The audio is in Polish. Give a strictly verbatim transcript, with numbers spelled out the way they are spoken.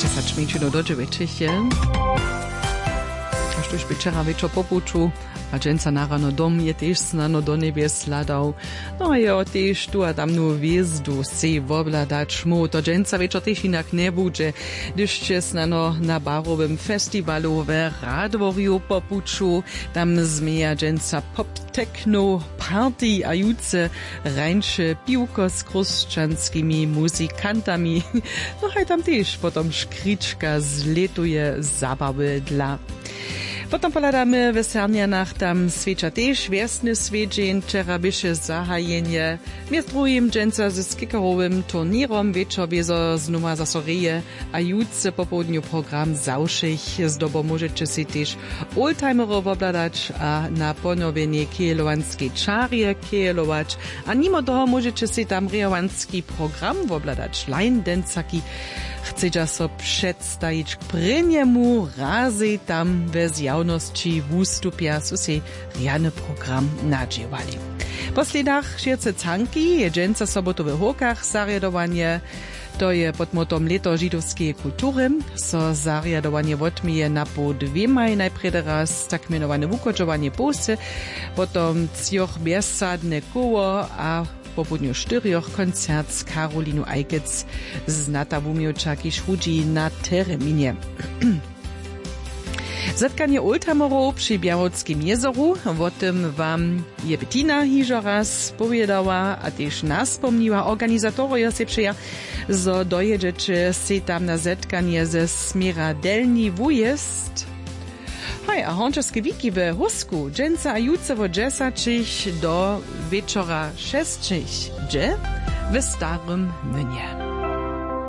dziesięć minut do dziewięciu. Aż tuż wieczera wieczor popuczu, a dżęca na rano dom je też znano do niebie sladał. No a ja też tu a tam nu wjezdu se wobladać mu, to dżęca wieczor też inak nie bude, gdyż się znano na barowym festiwalu w Radworiu popuczu, tam zmieja dżęca pop techno party, a juce rańsze piłko z chrześcijanskimi muzykantami. No a tam też potom szkriczka zletuje zabawy dla. Potom poladamy w Sarnianach, tam świecza też wiesny świeczeń, wczera bysze zahajenje. Między drugim dżęca ze skikerowym turnierom wieczor wiezo znuma zasoreje, a jutce po południu program Zauszych. Z dobą możecie się też oldtimerów obladać, a na ponowienie kielovanskiej czarie kielować. A mimo toho możecie się tam rejowanski program obladać. Line Dancaki chcecie so przedstawić k prynjemu razy tam bez javnosti wustupia, so se riany program nadziewali. Po sledach šierce canki je dżęca sobotowy hokach zariadowanie. To je pod motom Leto židovskiej kultury. So zariadowanie wotmije na po dwemaj najprede raz tak mianowane wukočovanie posty, potom cioch bezsadne koło, a po południu czterech koncert z Karolinu Ajkec z Natawumiuczaki Szudzi na terminie. Zetkanie oldtimerów przy Białockim jezoru, o tym wam je Bettina hižo raz powiedziała, a też nas pomniła. Organizatoria se przeja, zo dojedziecie se tam na zetkanie ze smiera Delni Wujest. Hej, a hončarskie wiki w Husku, dżęca a jutce wo dziesięć do wieczora sześciu, dże w Starym Mynie.